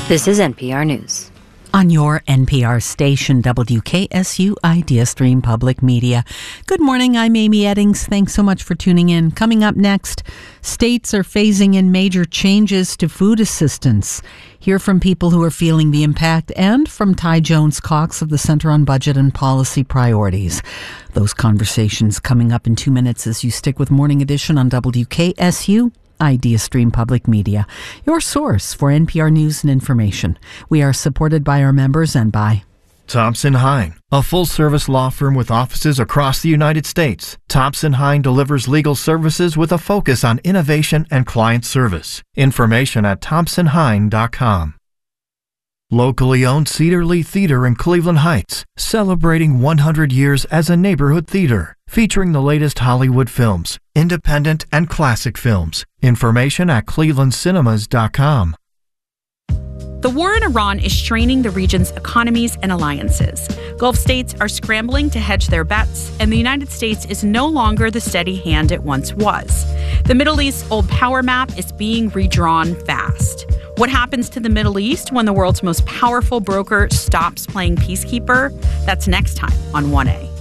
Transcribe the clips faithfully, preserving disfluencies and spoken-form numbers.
This is N P R News. On your N P R station, W K S U Ideastream Public Media. Good morning, I'm Amy Eddings. Thanks so much for tuning in. Coming up next, states are phasing in major changes to food assistance. Hear from people who are feeling the impact and from Ty Jones-Cox of the Center on Budget and Policy Priorities. Those conversations coming up in two minutes as you stick with Morning Edition on W K S U. Ideastream Public Media, your source for N P R news and information. We are supported by our members and by Thompson Hine, a full-service law firm with offices across the United States. Thompson Hine delivers legal services with a focus on innovation and client service. Information at thompson hine dot com. Locally owned Cedar Lee Theater in Cleveland Heights, celebrating one hundred years as a neighborhood theater, featuring the latest Hollywood films, independent and classic films. Information at cleveland cinemas dot com. The war in Iran is straining the region's economies and alliances. Gulf states are scrambling to hedge their bets, and the United States is no longer the steady hand it once was. The Middle East's old power map is being redrawn fast. What happens to the Middle East when the world's most powerful broker stops playing peacekeeper? That's next time on one A.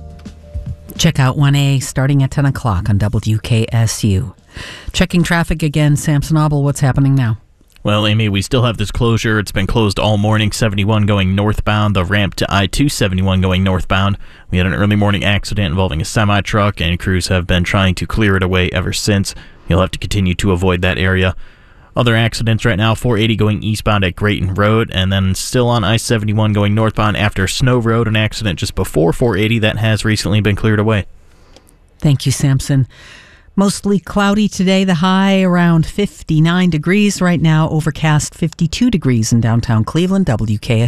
Check out one A starting at ten o'clock on W K S U. Checking traffic again, Samson Obel, what's happening now? Well, Amy, we still have this closure. It's been closed all morning. seventy-one going northbound, the ramp to I two seventy-one going northbound. We had an early morning accident involving a semi-truck, and crews have been trying to clear it away ever since. You'll have to continue to avoid that area. Other accidents right now, four eighty going eastbound at Grayton Road, and then still on I seventy-one going northbound after Snow Road, an accident just before four eighty that has recently been cleared away. Thank you, Samson. Mostly cloudy today, the high around fifty-nine degrees right now, overcast fifty-two degrees in downtown Cleveland. W K S